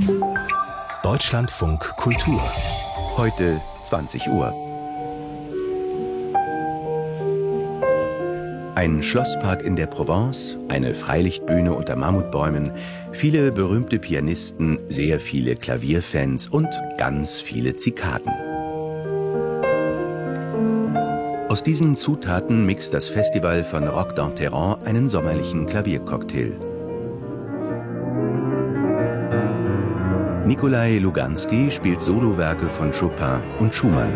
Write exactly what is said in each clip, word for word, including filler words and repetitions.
Deutschlandfunk Kultur. Heute zwanzig Uhr. Ein Schlosspark in der Provence, eine Freilichtbühne unter Mammutbäumen, viele berühmte Pianisten, sehr viele Klavierfans und ganz viele Zikaden. Aus diesen Zutaten mixt das Festival von Roque d'Enterrand einen sommerlichen Klaviercocktail. Nikolai Luganski spielt Solowerke von Chopin und Schumann.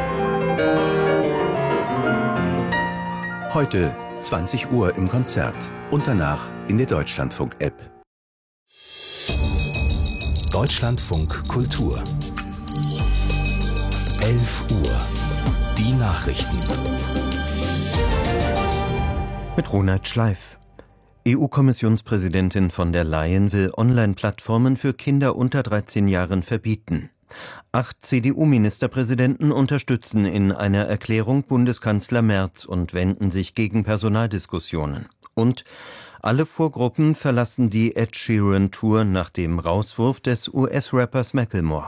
Heute zwanzig Uhr im Konzert und danach in der Deutschlandfunk-App. Deutschlandfunk Kultur. elf Uhr. Die Nachrichten. Mit Ronald Schleif. E U-Kommissionspräsidentin von der Leyen will Online-Plattformen für Kinder unter dreizehn Jahren verbieten. Acht C D U-Ministerpräsidenten unterstützen in einer Erklärung Bundeskanzler Merz und wenden sich gegen Personaldiskussionen. Und alle Vorgruppen verlassen die Ed Sheeran-Tour nach dem Rauswurf des U S-Rappers Macklemore.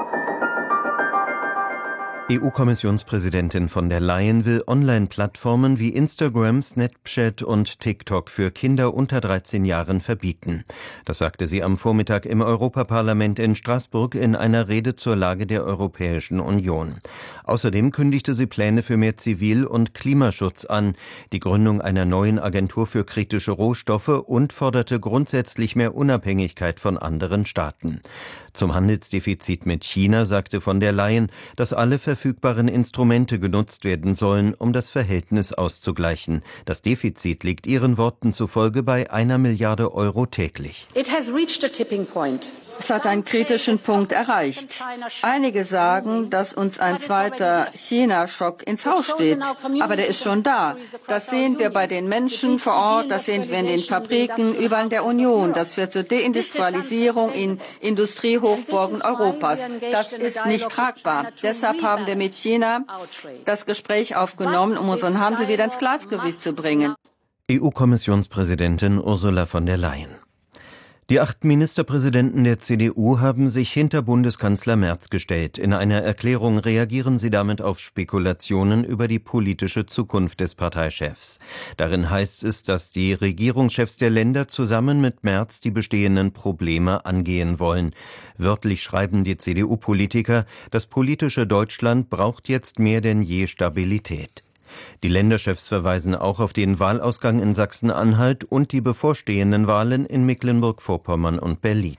E U-Kommissionspräsidentin von der Leyen will Online-Plattformen wie Instagram, Snapchat und TikTok für Kinder unter dreizehn Jahren verbieten. Das sagte sie am Vormittag im Europaparlament in Straßburg in einer Rede zur Lage der Europäischen Union. Außerdem kündigte sie Pläne für mehr Zivil- und Klimaschutz an, die Gründung einer neuen Agentur für kritische Rohstoffe und forderte grundsätzlich mehr Unabhängigkeit von anderen Staaten. Zum Handelsdefizit mit China sagte von der Leyen, dass alle verfügbaren Instrumente genutzt werden sollen, um das Verhältnis auszugleichen. Das Defizit liegt ihren Worten zufolge bei einer Milliarde Euro täglich. It has reached a tipping point. Es hat einen kritischen Punkt erreicht. Einige sagen, dass uns ein zweiter China-Schock ins Haus steht. Aber der ist schon da. Das sehen wir bei den Menschen vor Ort, das sehen wir in den Fabriken, überall in der Union. Das führt zur Deindustrialisierung in Industriehochburgen Europas. Das ist nicht tragbar. Deshalb haben wir mit China das Gespräch aufgenommen, um unseren Handel wieder ins Gleichgewicht zu bringen. E U-Kommissionspräsidentin Ursula von der Leyen. Die acht Ministerpräsidenten der C D U haben sich hinter Bundeskanzler Merz gestellt. In einer Erklärung reagieren sie damit auf Spekulationen über die politische Zukunft des Parteichefs. Darin heißt es, dass die Regierungschefs der Länder zusammen mit Merz die bestehenden Probleme angehen wollen. Wörtlich schreiben die C D U-Politiker, das politische Deutschland braucht jetzt mehr denn je Stabilität. Die Länderchefs verweisen auch auf den Wahlausgang in Sachsen-Anhalt und die bevorstehenden Wahlen in Mecklenburg-Vorpommern und Berlin.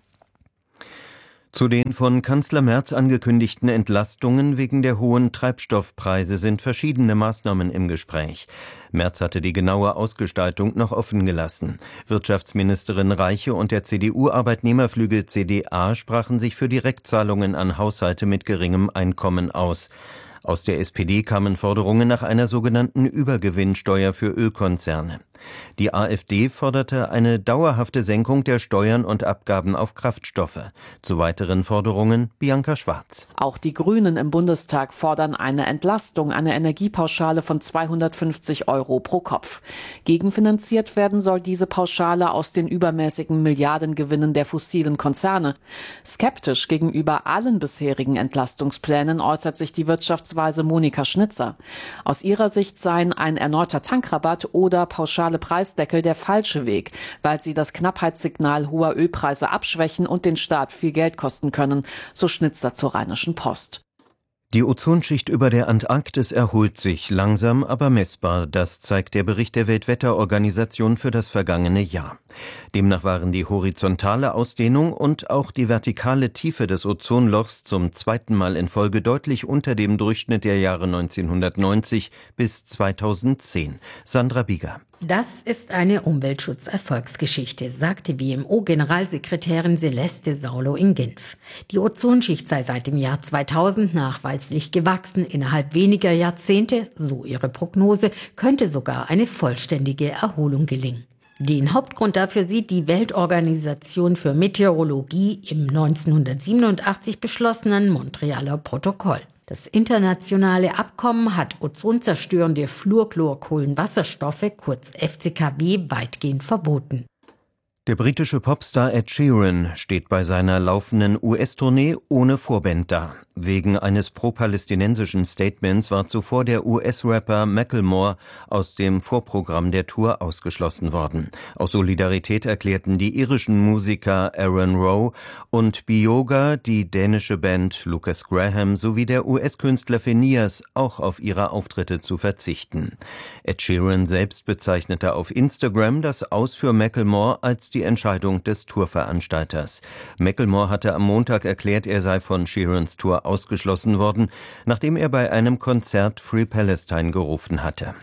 Zu den von Kanzler Merz angekündigten Entlastungen wegen der hohen Treibstoffpreise sind verschiedene Maßnahmen im Gespräch. Merz hatte die genaue Ausgestaltung noch offen gelassen. Wirtschaftsministerin Reiche und der C D U-Arbeitnehmerflügel C D A sprachen sich für Direktzahlungen an Haushalte mit geringem Einkommen aus. Aus der S P D kamen Forderungen nach einer sogenannten Übergewinnsteuer für Ölkonzerne. Die AfD forderte eine dauerhafte Senkung der Steuern und Abgaben auf Kraftstoffe. Zu weiteren Forderungen Bianca Schwarz. Auch die Grünen im Bundestag fordern eine Entlastung, eine Energiepauschale von zweihundertfünfzig Euro pro Kopf. Gegenfinanziert werden soll diese Pauschale aus den übermäßigen Milliardengewinnen der fossilen Konzerne. Skeptisch gegenüber allen bisherigen Entlastungsplänen äußert sich die Wirtschaftsweise Monika Schnitzer. Aus ihrer Sicht seien ein erneuter Tankrabatt oder pauschale Preisdeckel der falsche Weg, weil sie das Knappheitssignal hoher Ölpreise abschwächen und den Staat viel Geld kosten können, so Schnitzer zur Rheinischen Post. Die Ozonschicht über der Antarktis erholt sich, langsam aber messbar. Das zeigt der Bericht der Weltwetterorganisation für das vergangene Jahr. Demnach waren die horizontale Ausdehnung und auch die vertikale Tiefe des Ozonlochs zum zweiten Mal in Folge deutlich unter dem Durchschnitt der Jahre neunzehnhundertneunzig bis zweitausendzehn. Sandra Bieger. Das ist eine Umweltschutzerfolgsgeschichte, sagte W M O-Generalsekretärin Celeste Saulo in Genf. Die Ozonschicht sei seit dem Jahr zweitausend nachweislich gewachsen. Innerhalb weniger Jahrzehnte, so ihre Prognose, könnte sogar eine vollständige Erholung gelingen. Den Hauptgrund dafür sieht die Weltorganisation für Meteorologie im neunzehnhundertsiebenundachtzig beschlossenen Montrealer Protokoll. Das internationale Abkommen hat ozonzerstörende Fluorchlorkohlenwasserstoffe, kurz F C K W, weitgehend verboten. Der britische Popstar Ed Sheeran steht bei seiner laufenden U S-Tournee ohne Vorband da. Wegen eines pro-palästinensischen Statements war zuvor der U S-Rapper Macklemore aus dem Vorprogramm der Tour ausgeschlossen worden. Aus Solidarität erklärten die irischen Musiker Aaron Rowe und Bioga, die dänische Band Lucas Graham sowie der U S-Künstler Finneas auch auf ihre Auftritte zu verzichten. Ed Sheeran selbst bezeichnete auf Instagram das Aus für Macklemore als die Entscheidung des Tourveranstalters. Macklemore hatte am Montag erklärt, er sei von Sheerans Tour ausgeschlossen worden, nachdem er bei einem Konzert Free Palestine gerufen hatte.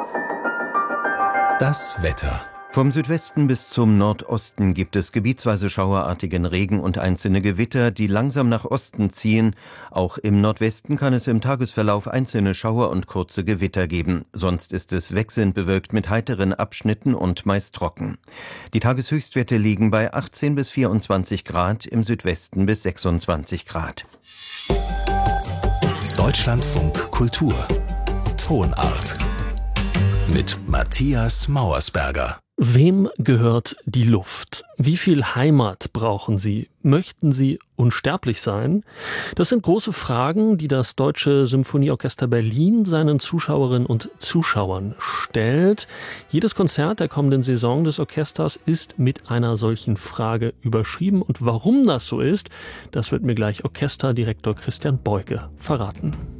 Das Wetter. Vom Südwesten bis zum Nordosten gibt es gebietsweise schauerartigen Regen und einzelne Gewitter, die langsam nach Osten ziehen. Auch im Nordwesten kann es im Tagesverlauf einzelne Schauer und kurze Gewitter geben. Sonst ist es wechselnd bewölkt mit heiteren Abschnitten und meist trocken. Die Tageshöchstwerte liegen bei achtzehn bis vierundzwanzig Grad, im Südwesten bis sechsundzwanzig Grad. Deutschlandfunk Kultur. Tonart. Mit Matthias Mauersberger. Wem gehört die Luft? Wie viel Heimat brauchen Sie? Möchten Sie unsterblich sein? Das sind große Fragen, die das Deutsche Symphonieorchester Berlin seinen Zuschauerinnen und Zuschauern stellt. Jedes Konzert der kommenden Saison des Orchesters ist mit einer solchen Frage überschrieben. Und warum das so ist, das wird mir gleich Orchesterdirektor Christian Beuke verraten.